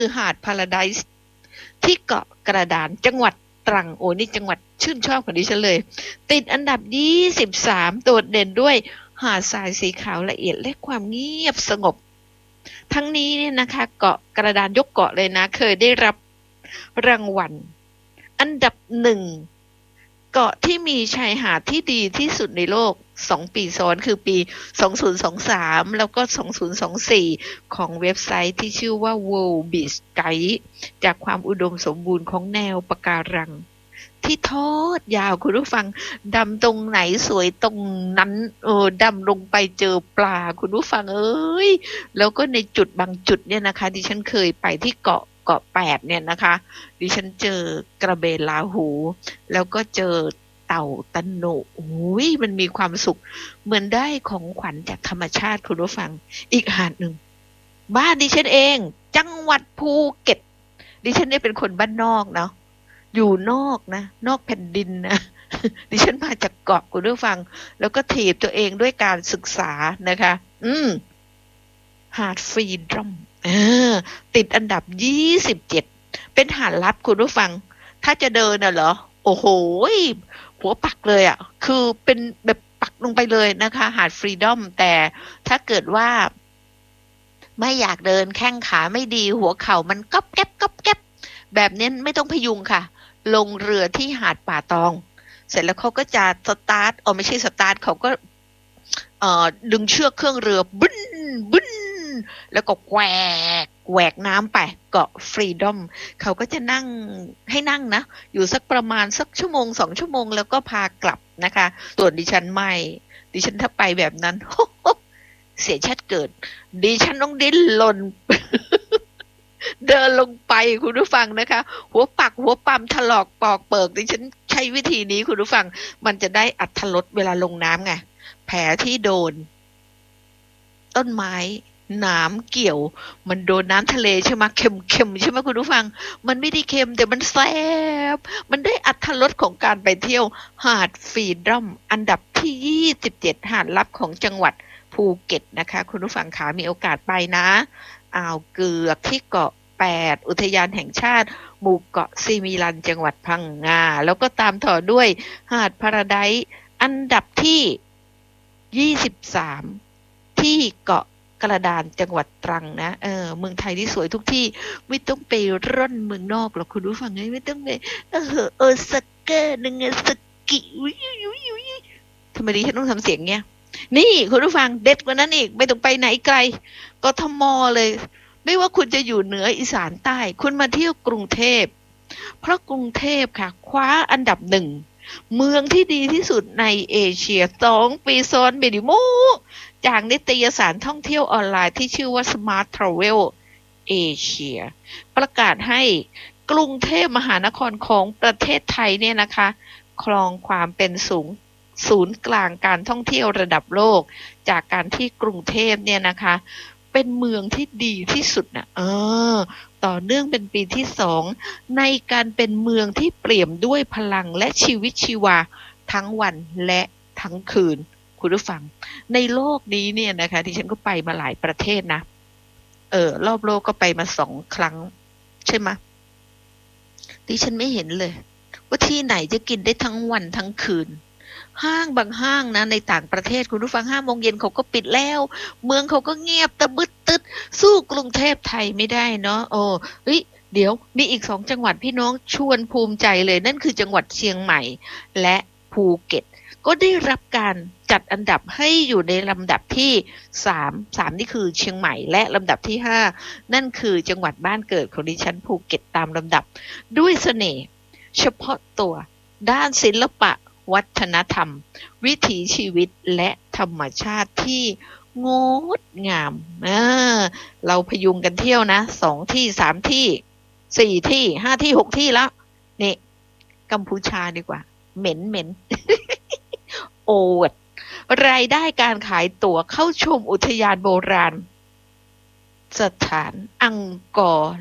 คือหาดพาราไดซ์ที่เกาะกระดานจังหวัดตรังโอ้นี่จังหวัดชื่นชอบของดิฉันเลยติดอันดับ23โดดเด่นด้วยหาดทรายสีขาวละเอียดและความเงียบสงบทั้งนี้เนี่ยนะคะเกาะกระดานยกเกาะเลยนะเคยได้รับรางวัลอันดับหนึ่งเกาะที่มีชายหาดที่ดีที่สุดในโลก2ปีซ้อนคือปี2023แล้วก็2024ของเว็บไซต์ที่ชื่อว่า World Beach Guide จากความอุดมสมบูรณ์ของแนวปะการังที่ทอดยาวคุณผู้ฟังดำตรงไหนสวยตรงนั้นดำลงไปเจอปลาคุณผู้ฟังเอ้ยแล้วก็ในจุดบางจุดเนี่ยนะคะดิฉันเคยไปที่เกาะ8เนี่ยนะคะดิฉันเจอกระเบนลาหูแล้วก็เจอเต่าตะโหนโอ้ยมันมีความสุขเหมือนได้ของขวัญจากธรรมชาติคุณผู้ฟังอีกหาดหนึ่งบ้านดิฉันเองจังหวัดภูเก็ตดิฉันเนี่ยเป็นคนบ้านนอกเนาะอยู่นอกนะนอกแผ่นดินนะดิฉันมาจากเกาะคุณผู้ฟังแล้วก็ถีบตัวเองด้วยการศึกษานะคะหาดฟรีดอมติดอันดับ27เป็นหาดลับคุณผู้ฟังถ้าจะเดินน่ะเหรอโอ้โหหัวปักเลยอ่ะคือเป็นแบบปักลงไปเลยนะคะหาดฟรีดอมแต่ถ้าเกิดว่าไม่อยากเดินแข้งขาไม่ดีหัวเข่ามันก๊อบแก๊บก๊อบแก๊บแบบนี้ไม่ต้องพยุงค่ะลงเรือที่หาดป่าตองเสร็จแล้วเขาก็จะสตาร์ทไม่ใช่สตาร์ทเขาก็ดึงเชือกเครื่องเรือบึ้นบึ้นแล้วก็แหวกน้ำไปเกาะฟรีดอมเขาก็จะนั่งให้นั่งนะอยู่สักประมาณสักชั่วโมง2ชั่วโมงแล้วก็พากลับนะคะส่วนดิฉันไม่ดิฉันถ้าไปแบบนั้นเสียชาติเกิดดิฉันต้องดิ้นรน เดินลงไปคุณผู้ฟังนะคะหัวปักหัวปั๊มถลอกปอกเปิกดิฉันใช้วิธีนี้คุณผู้ฟังมันจะได้อรรถรสเวลาลงน้ำไงแผลที่โดนต้นไม้หนามเกี่ยวมันโดนน้ำทะเลใช่ไหมเค็มใช่ไหมคุณผู้ฟังมันไม่ได้เค็มแต่มันแซ่บมันได้อรรถรสของการไปเที่ยวหาดฟรีดอมอันดับที่27หาดลับของจังหวัดภูเก็ตนะคะคุณผู้ฟังขามีโอกาสไปนะอ่าวเกือกที่เกาะ8อุทยานแห่งชาติหมู่เกาะซีมิลันจังหวัดพังงาแล้วก็ตามต่อด้วยหาดพาราไดซ์อันดับที่23ที่เกาะกระดานจังหวัดตรังนะเมืองไทยที่สวยทุกที่ไม่ต้องไปร่อนเมืองนอกหรอกคุณผู้ฟังไม่ต้องไปโอซาก้านังสกิทำไมดิฉันต้องทำเสียงเงี้ยนี่คุณผู้ฟังเด็ดกว่านั้นอีกไม่ต้องไปไหนไกลกทมเลยไม่ว่าคุณจะอยู่เหนืออีสานใต้คุณมาเที่ยวกรุงเทพเพราะกรุงเทพค่ะคว้าอันดับ1เมืองที่ดีที่สุดในเอเชีย2ปีซ้อนเบดิโมจากนิตยสารท่องเที่ยวออนไลน์ที่ชื่อว่า Smart Travel Asia ประกาศให้กรุงเทพมหานครของประเทศไทยเนี่ยนะคะครองความเป็นศูนย์กลางการท่องเที่ยวระดับโลกจากการที่กรุงเทพเนี่ยนะคะเป็นเมืองที่ดีที่สุดนะต่อเนื่องเป็นปีที่2ในการเป็นเมืองที่เปี่ยมด้วยพลังและชีวิตชีวาทั้งวันและทั้งคืนคุณผู้ฟังในโลกนี้เนี่ยนะคะที่ฉันก็ไปมาหลายประเทศนะรอบโลกก็ไปมา2 ครั้งใช่ไหมดิฉันไม่เห็นเลยว่าที่ไหนจะกินได้ทั้งวันทั้งคืนห้างบางห้างนะในต่างประเทศคุณผู้ฟัง5 โมงเย็นเขาก็ปิดแล้วเมืองเขาก็เงียบตะบึดตึดสู้กรุงเทพไทยไม่ได้เนาะเดี๋ยวมีอีก2จังหวัดพี่น้องชวนภูมิใจเลยนั่นคือจังหวัดเชียงใหม่และภูเก็ตก็ได้รับการจัดอันดับให้อยู่ในลำดับที่3นี่คือเชียงใหม่และลำดับที่5นั่นคือจังหวัดบ้านเกิดของดิฉันภูเก็ตตามลำดับด้วยเสน่ห์เฉพาะตัวด้านศิลปะวัฒนธรรมวิถีชีวิตและธรรมชาติที่งดงามเราพยุงกันเที่ยวนะ2 ที่3 ที่4 ที่5 ที่6 ที่แล้วนี่กัมพูชาดีกว่าเหม็นโอดรายได้การขายตั๋วเข้าชมอุทยานโบราณสถานอังกอร์